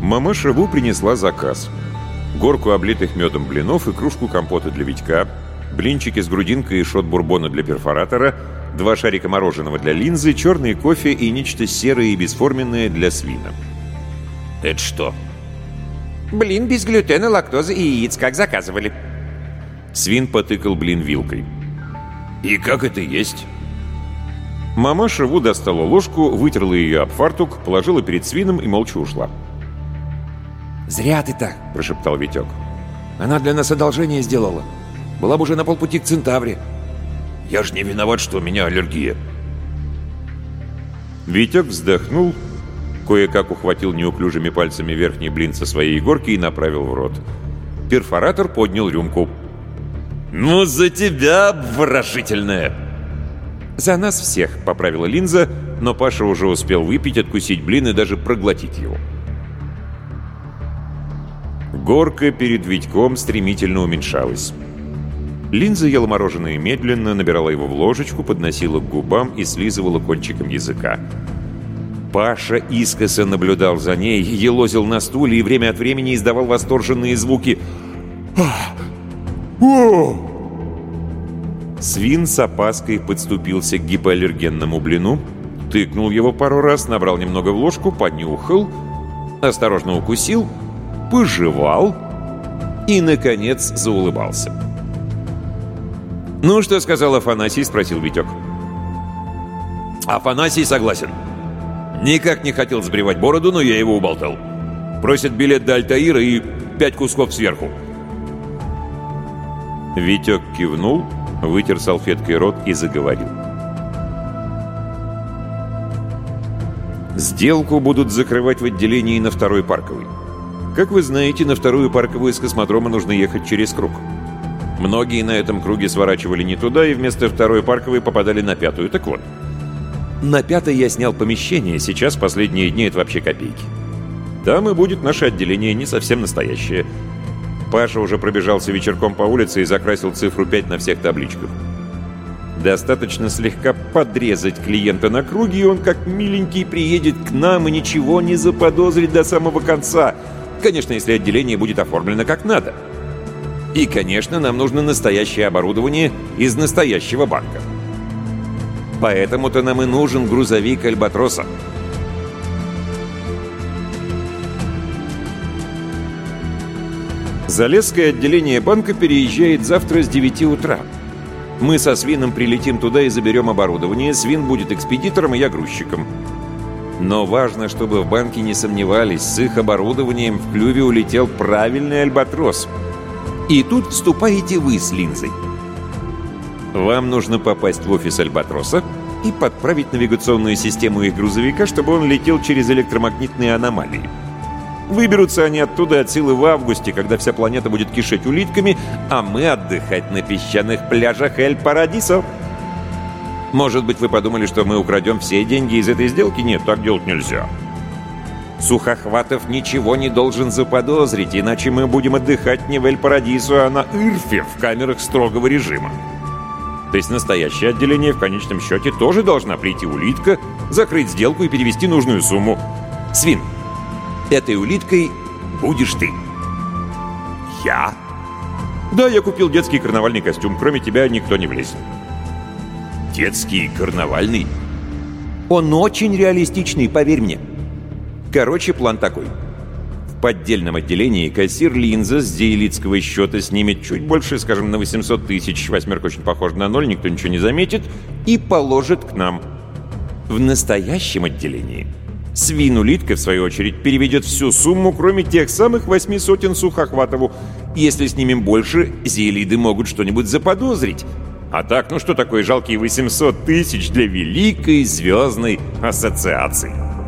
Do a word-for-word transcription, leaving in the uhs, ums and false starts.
Мамаша Ву принесла заказ. Горку облитых медом блинов и кружку компота для Витька, блинчики с грудинкой и шот бурбона для перфоратора, два шарика мороженого для Линзы, черный кофе и нечто серое и бесформенное для Свина. «Это что?» «Блин без глютена, лактозы и яиц, как заказывали». Свин потыкал блин вилкой. «И как это есть?» Мамаша Ву достала ложку, вытерла ее об фартук, положила перед Свином и молча ушла. «Зря ты так», — прошептал Витек. «Она для нас одолжение сделала. Была бы уже на полпути к Центавре». «Я ж не виноват, что у меня аллергия». Витек вздохнул, кое-как ухватил неуклюжими пальцами верхний блин со своей горки и направил в рот. Перфоратор поднял рюмку. «Ну, за тебя, обворожительная!» «За нас всех», — поправила Линза, но Паша уже успел выпить, откусить блин и даже проглотить его. Горка перед Витьком стремительно уменьшалась. Линза ела мороженое медленно, набирала его в ложечку, подносила к губам и слизывала кончиком языка. Паша искоса наблюдал за ней, елозил на стуле и время от времени издавал восторженные звуки. «О!» Свин с опаской подступился к гипоаллергенному блину, тыкнул его пару раз, набрал немного в ложку, понюхал, осторожно укусил, пожевал и, наконец, заулыбался. «Ну, что сказал Афанасий?» — спросил Витек. «Афанасий согласен. Никак не хотел сбривать бороду, но я его уболтал. Просит билет до Альтаира и пять кусков сверху». Витек кивнул, вытер салфеткой рот и заговорил. Сделку будут закрывать в отделении на второй парковой. Как вы знаете, на вторую парковую из космодрома нужно ехать через круг. Многие на этом круге сворачивали не туда и вместо второй парковой попадали на пятую. Так вот, на пятой я снял помещение, сейчас последние дни это вообще копейки. Там и будет наше отделение не совсем настоящее. Паша уже пробежался вечерком по улице и закрасил цифру пять на всех табличках. Достаточно слегка подрезать клиента на круге, и он как миленький приедет к нам и ничего не заподозрит до самого конца. Конечно, если отделение будет оформлено как надо. И, конечно, нам нужно настоящее оборудование из настоящего банка. Поэтому-то нам и нужен грузовик Альбатроса. Залесское отделение банка переезжает завтра с девяти утра. Мы со Свином прилетим туда и заберем оборудование. Свин будет экспедитором, и я грузчиком. Но важно, чтобы в банке не сомневались, с их оборудованием в клюве улетел правильный Альбатрос. И тут вступаете вы с Линзой. Вам нужно попасть в офис Альбатроса и подправить навигационную систему их грузовика, чтобы он летел через электромагнитные аномалии. Выберутся они оттуда от силы в августе, когда вся планета будет кишеть улитками, а мы отдыхать на песчаных пляжах Эль-Парадисо. Может быть, вы подумали, что мы украдем все деньги из этой сделки? Нет, так делать нельзя. Сухохватов ничего не должен заподозрить, иначе мы будем отдыхать не в Эль-Парадисо, а на Ирфе в камерах строгого режима. То есть настоящее отделение в конечном счете тоже должна прийти улитка, закрыть сделку и перевести нужную сумму. Свин, этой улиткой будешь ты. Я? Да, я купил детский карнавальный костюм. Кроме тебя никто не влезет. Детский карнавальный? Он очень реалистичный, поверь мне. Короче, план такой. В поддельном отделении кассир Линза с дейлитского счета снимет чуть больше, скажем, на восемьсот тысяч. Восьмерка очень похожа на ноль, никто ничего не заметит. И положит к нам. В настоящем отделении Свин-улитка, в свою очередь, переведет всю сумму, кроме тех самых восьми сотен Сухохватову. Если снимем больше, зейлиды могут что-нибудь заподозрить. А так, ну что такое жалкие восемьсот тысяч для Великой Звездной Ассоциации?